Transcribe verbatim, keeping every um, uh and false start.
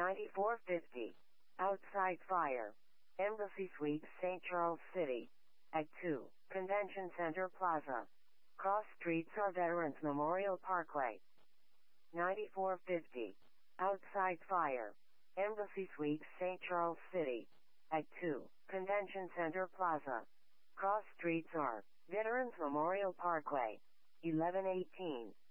ninety-four fifty. Outside Fire. Embassy Suites, Saint Charles City. At two. Convention Center Plaza. Cross Streets are Veterans Memorial Parkway. ninety-four fifty. Outside Fire. Embassy Suites, Saint Charles City. At two. Convention Center Plaza. Cross Streets are Veterans Memorial Parkway. eleven eighteen.